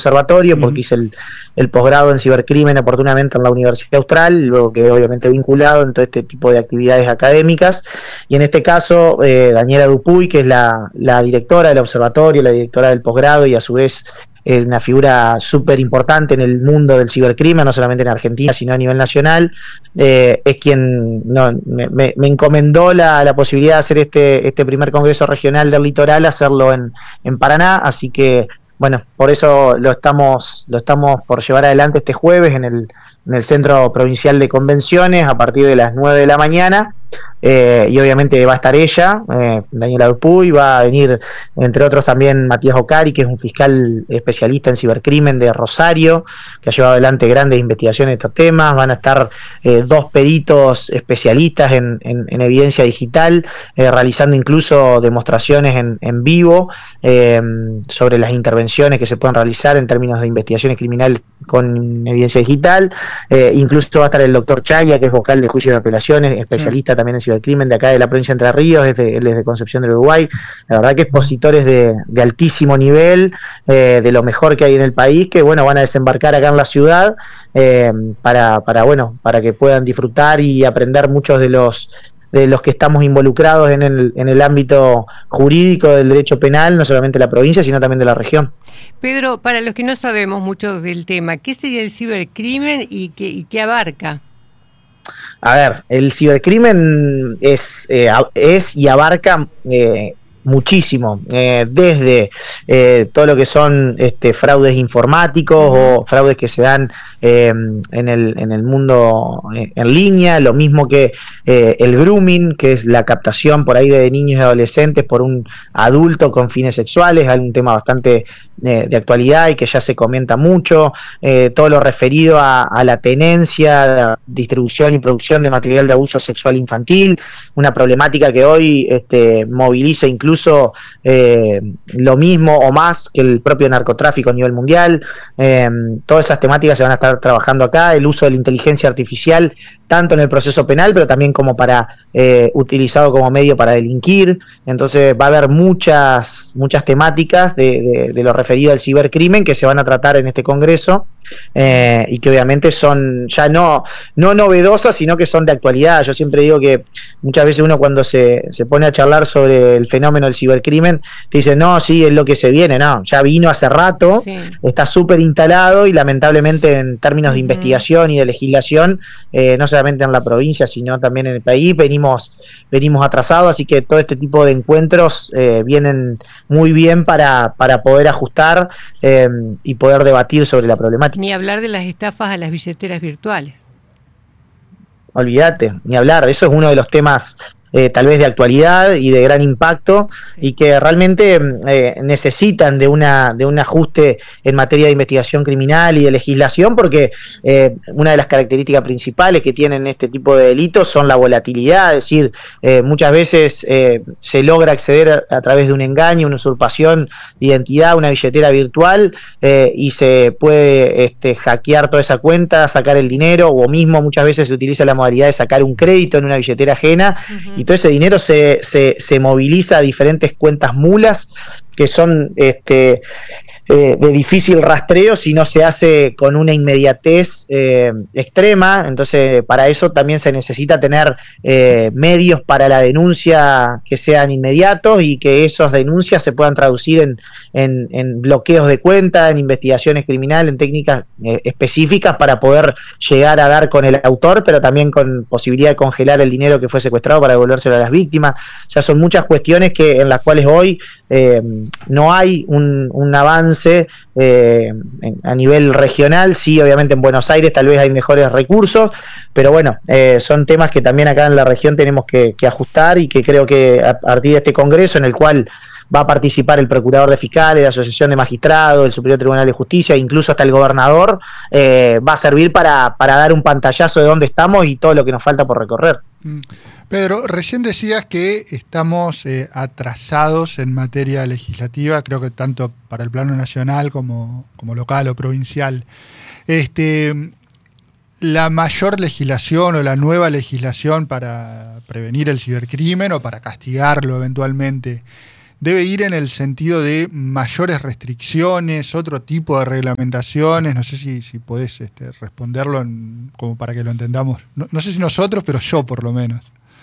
observatorio, porque hice el posgrado en cibercrimen oportunamente en la Universidad Austral, luego quedé obviamente vinculado en todo este tipo de actividades académicas, y en este caso Daniela Dupuy, que es la directora del observatorio, la directora del posgrado, y a su vez una figura súper importante en el mundo del cibercrimen, no solamente en Argentina, sino a nivel nacional, es quien me encomendó la posibilidad de hacer este primer congreso regional del litoral, hacerlo en Paraná, así que bueno, por eso lo estamos por llevar adelante este jueves en el Centro Provincial de Convenciones a partir de las 9 de la mañana, y obviamente va a estar ella, Daniela Dupuy, va a venir entre otros también Matías Ocari, que es un fiscal especialista en cibercrimen de Rosario, que ha llevado adelante grandes investigaciones de estos temas, van a estar dos peritos especialistas en evidencia digital, realizando incluso demostraciones en vivo sobre las intervenciones que se pueden realizar en términos de investigaciones criminales con evidencia digital. Incluso va a estar el doctor Chaya, que es vocal de juicio de apelaciones, especialista también en cibercrimen de acá de la provincia de Entre Ríos, él es de Concepción del Uruguay. La verdad que expositores de altísimo nivel, de lo mejor que hay en el país, que bueno, van a desembarcar acá en la ciudad para que puedan disfrutar y aprender muchos de los que estamos involucrados en el ámbito jurídico del derecho penal, no solamente de la provincia, sino también de la región. Pedro, para los que no sabemos mucho del tema, ¿qué sería el cibercrimen y qué abarca? A ver, el cibercrimen es y abarca muchísimo, desde todo lo que son fraudes informáticos o fraudes que se dan en el mundo en línea, lo mismo que el grooming, que es la captación por ahí de niños y adolescentes por un adulto con fines sexuales, hay un tema bastante de actualidad y que ya se comenta mucho, todo lo referido a la tenencia, la distribución y producción de material de abuso sexual infantil, una problemática que hoy moviliza incluso lo mismo o más que el propio narcotráfico a nivel mundial. Todas esas temáticas se van a estar trabajando acá, el uso de la inteligencia artificial tanto en el proceso penal, pero también como para utilizado como medio para delinquir. Entonces va a haber muchas temáticas de lo referido al cibercrimen que se van a tratar en este congreso, y que obviamente son ya no novedosas, sino que son de actualidad. Yo siempre digo que muchas veces uno cuando se pone a charlar sobre el fenómeno del cibercrimen te dice, no, sí, es lo que se viene. No, ya vino hace rato, sí. Está súper instalado y lamentablemente en términos de investigación y de legislación, no solamente en la provincia sino también en el país, venimos atrasados, así que todo este tipo de encuentros vienen muy bien para poder ajustar y poder debatir sobre la problemática. Ni hablar de las estafas a las billeteras virtuales. Olvídate, ni hablar, eso es uno de los temas tal vez de actualidad y de gran impacto, sí. Y que realmente necesitan de un ajuste en materia de investigación criminal y de legislación, porque una de las características principales que tienen este tipo de delitos son la volatilidad, es decir, muchas veces se logra acceder a través de un engaño, una usurpación de identidad, una billetera virtual, y se puede hackear toda esa cuenta, sacar el dinero, o mismo muchas veces se utiliza la modalidad de sacar un crédito en una billetera ajena, y todo ese dinero se moviliza a diferentes cuentas mulas que son de difícil rastreo si no se hace con una inmediatez extrema. Entonces para eso también se necesita tener medios para la denuncia que sean inmediatos y que esas denuncias se puedan traducir en bloqueos de cuenta, en investigaciones criminales, en técnicas específicas para poder llegar a dar con el autor, pero también con posibilidad de congelar el dinero que fue secuestrado para devolvérselo a las víctimas. O sea, son muchas cuestiones en las cuales hoy no hay un avance a nivel regional. Sí, obviamente en Buenos Aires tal vez hay mejores recursos, pero bueno, son temas que también acá en la región tenemos que ajustar, y que creo que a partir de este congreso, en el cual va a participar el procurador de fiscales, la asociación de magistrados, el Superior Tribunal de Justicia, incluso hasta el gobernador, va a servir para dar un pantallazo de dónde estamos y todo lo que nos falta por recorrer. Pedro, recién decías que estamos atrasados en materia legislativa, creo que tanto para el plano nacional como local o provincial. La mayor legislación o la nueva legislación para prevenir el cibercrimen o para castigarlo eventualmente, debe ir en el sentido de mayores restricciones, otro tipo de reglamentaciones. No sé si podés responderlo como para que lo entendamos. No sé si nosotros, pero yo por lo menos.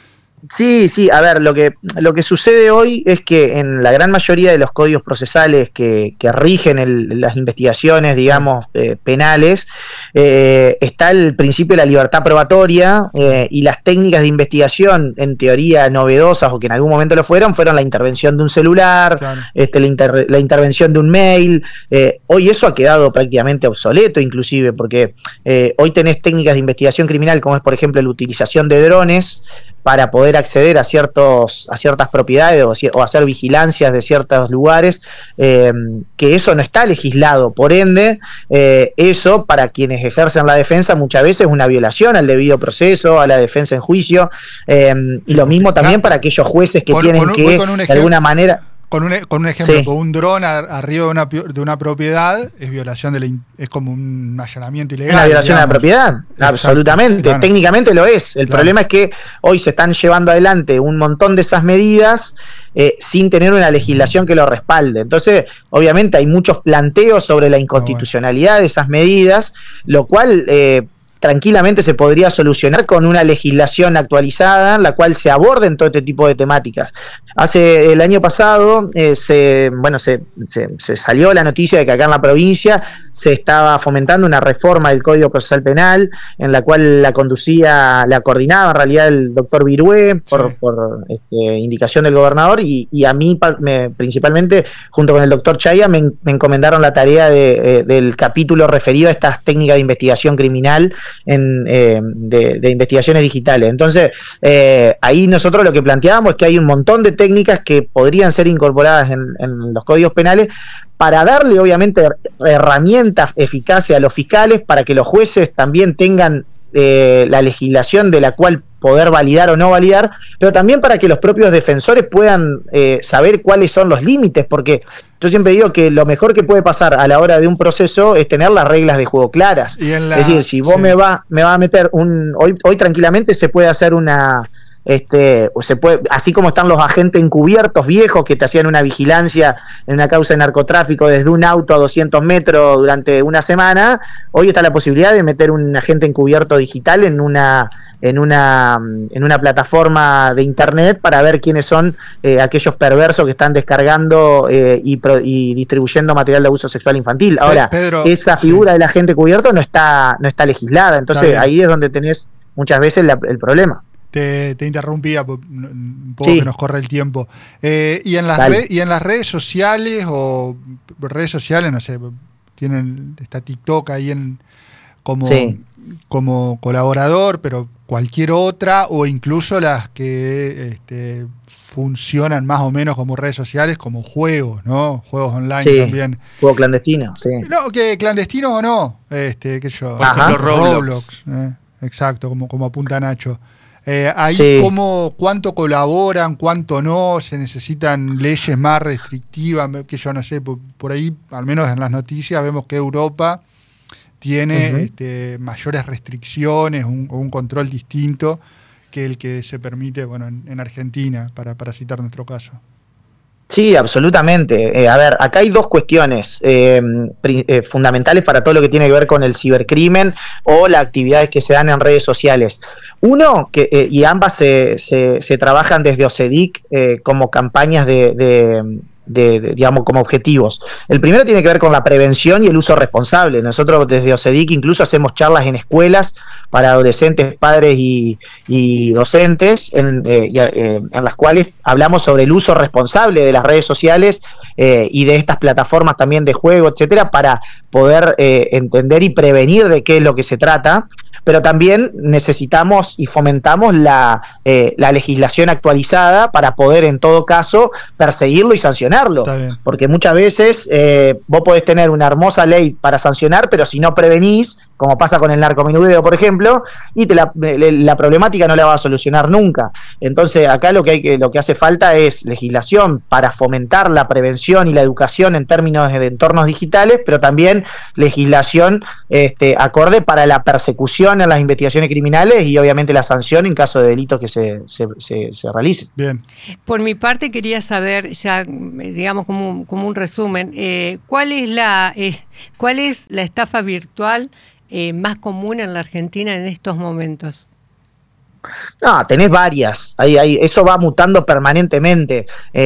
Sí, a ver, lo que sucede hoy es que en la gran mayoría de los códigos procesales que rigen las investigaciones, digamos, penales, está el principio de la libertad probatoria, y las técnicas de investigación, en teoría novedosas o que en algún momento lo fueron la intervención de un celular, claro, la intervención de un mail. Hoy eso ha quedado prácticamente obsoleto, inclusive, porque hoy tenés técnicas de investigación criminal, como es, por ejemplo, la utilización de drones para poder acceder a ciertas propiedades o hacer vigilancias de ciertos lugares, que eso no está legislado. Por ende, eso para quienes ejercen la defensa muchas veces es una violación al debido proceso, a la defensa en juicio, y lo mismo también para aquellos jueces que tienen que, de alguna manera... Con un ejemplo, sí, un dron arriba de una propiedad es violación es como un allanamiento ilegal. Una violación, digamos, de la propiedad, absolutamente. Claro. Técnicamente lo es. El problema es que hoy se están llevando adelante un montón de esas medidas sin tener una legislación que lo respalde. Entonces, obviamente hay muchos planteos sobre la inconstitucionalidad de esas medidas, lo cual... tranquilamente se podría solucionar con una legislación actualizada en la cual se aborden todo este tipo de temáticas. El año pasado se salió la noticia de que acá en la provincia se estaba fomentando una reforma del Código Procesal Penal, en la cual la coordinaba en realidad el doctor Virué por indicación del gobernador, y a mí principalmente, junto con el doctor Chaya, me encomendaron la tarea del capítulo referido a estas técnicas de investigación criminal de investigaciones digitales. Entonces, ahí nosotros lo que planteábamos es que hay un montón de técnicas que podrían ser incorporadas en los códigos penales para darle, obviamente, herramientas eficaces a los fiscales, para que los jueces también tengan la legislación de la cual poder validar o no validar, pero también para que los propios defensores puedan saber cuáles son los límites, porque yo siempre digo que lo mejor que puede pasar a la hora de un proceso es tener las reglas de juego claras. Es decir, si vos me va a meter hoy tranquilamente se puede hacer así como están los agentes encubiertos viejos que te hacían una vigilancia en una causa de narcotráfico desde un auto a 200 metros durante una semana, hoy está la posibilidad de meter un agente encubierto digital en una plataforma de internet para ver quiénes son aquellos perversos que están descargando y distribuyendo material de abuso sexual infantil. Ahora, Pedro, esa figura del agente cubierto no está legislada, entonces ahí es donde tenés muchas veces el problema. Te interrumpía un poco, que nos corre el tiempo. Y en las redes sociales, no sé, está TikTok ahí como colaborador, pero cualquier otra, o incluso las que funcionan más o menos como redes sociales, como juegos, ¿no? Juegos online también. Juego clandestino, sí. No, que clandestino o no, Roblox. Exacto, como apunta Nacho. ¿Cuánto colaboran, cuánto no? ¿Se necesitan leyes más restrictivas? Que yo no sé, por ahí, al menos en las noticias, vemos que Europa tiene mayores restricciones, un control distinto que el que se permite en Argentina, para citar nuestro caso. Sí, absolutamente. A ver, acá hay dos cuestiones fundamentales para todo lo que tiene que ver con el cibercrimen o las actividades que se dan en redes sociales. Uno, y ambas se trabajan desde OCEDIC como campañas digamos, como objetivos. El primero tiene que ver con la prevención y el uso responsable. Nosotros desde OCEDIC incluso hacemos charlas en escuelas para adolescentes, padres y docentes, en las cuales hablamos sobre el uso responsable de las redes sociales y de estas plataformas también de juego, etcétera, para poder entender y prevenir de qué es lo que se trata. Pero también necesitamos y fomentamos la legislación actualizada para poder, en todo caso, perseguirlo y sancionarlo. Porque muchas veces vos podés tener una hermosa ley para sancionar, pero si no prevenís, como pasa con el narcomenudeo, por ejemplo, y la problemática no la va a solucionar nunca. Entonces, acá lo que hace falta es legislación para fomentar la prevención y la educación en términos de entornos digitales, pero también legislación acorde para la persecución precaución en las investigaciones criminales y obviamente la sanción en caso de delitos que se realicen. Bien. Por mi parte quería saber, ya digamos como un resumen, ¿cuál es la estafa virtual más común en la Argentina en estos momentos? No, tenés varias, eso va mutando permanentemente,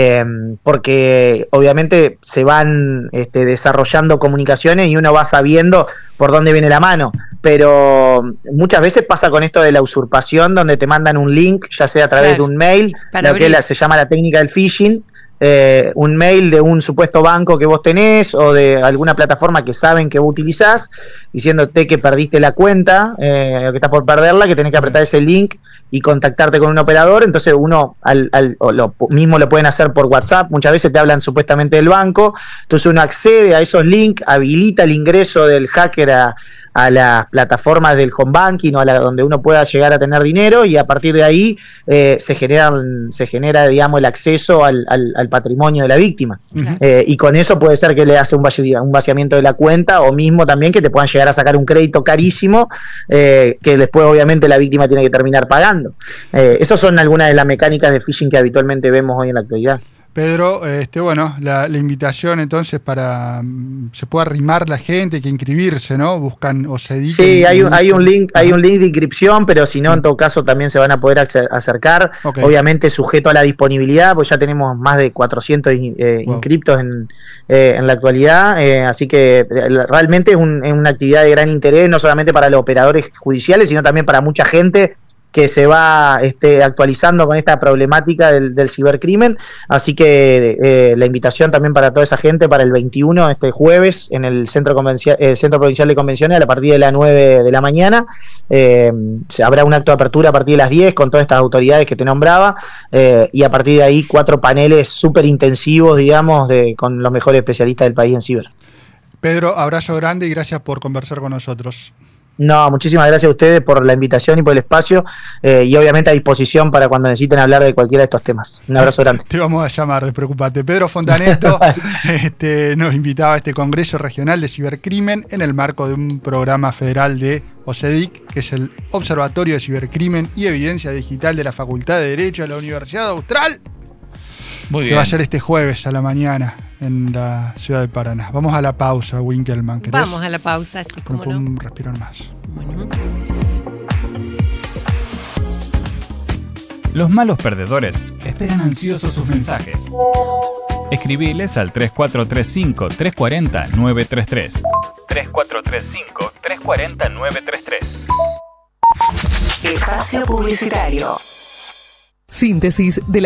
porque obviamente se van desarrollando comunicaciones y uno va sabiendo por dónde viene la mano, pero muchas veces pasa con esto de la usurpación, donde te mandan un link, ya sea a través de un mail, lo que se llama la técnica del phishing, un mail de un supuesto banco que vos tenés o de alguna plataforma que saben que vos utilizás, diciéndote que perdiste la cuenta, que estás por perderla, que tenés que apretar ese link y contactarte con un operador. Entonces uno lo mismo lo pueden hacer por WhatsApp, muchas veces te hablan supuestamente del banco, entonces uno accede a esos links, habilita el ingreso del hacker a las plataformas del home banking o a donde uno pueda llegar a tener dinero, y a partir de ahí se genera digamos el acceso al patrimonio de la víctima. Uh-huh. Y con eso puede ser que le hace un vaciamiento de la cuenta, o mismo también que te puedan llegar a sacar un crédito carísimo que después obviamente la víctima tiene que terminar pagando. Esas son algunas de las mecánicas de phishing que habitualmente vemos hoy en la actualidad. Pedro, bueno, la invitación entonces para se puede arrimar la gente, que inscribirse, ¿no? Buscan OCEDIC. Sí, hay un link de inscripción, pero si no, en todo caso también se van a poder acercar, okay. Obviamente sujeto a la disponibilidad, pues ya tenemos más de 400 inscriptos en la actualidad, así que realmente es una actividad de gran interés, no solamente para los operadores judiciales, sino también para mucha gente que se va actualizando con esta problemática del cibercrimen, así que la invitación también para toda esa gente para el 21, este jueves, en el Centro Provincial de Convenciones, a partir de las 9 de la mañana, habrá un acto de apertura a partir de las 10 con todas estas autoridades que te nombraba, y a partir de ahí 4 paneles súper intensivos, digamos, con los mejores especialistas del país en ciber. Pedro, abrazo grande y gracias por conversar con nosotros. No, muchísimas gracias a ustedes por la invitación y por el espacio, y obviamente a disposición para cuando necesiten hablar de cualquiera de estos temas. Un abrazo grande. Te vamos a llamar, despreocupate. Pedro Fontaneto nos invitaba a este Congreso Regional de Cibercrimen en el marco de un programa federal de OCEDIC, que es el Observatorio de Cibercrimen y Evidencia Digital de la Facultad de Derecho de la Universidad Austral. Muy bien. Que va a ser este jueves a la mañana en la ciudad de Paraná. Vamos a la pausa, Winkelmann. ¿Querés? Vamos a la pausa, así como no. Respirar más. Bueno. Los malos perdedores esperan ansiosos sus mensajes. Escribiles al 3435-340-933. 3435-340-933. Espacio publicitario. Síntesis de la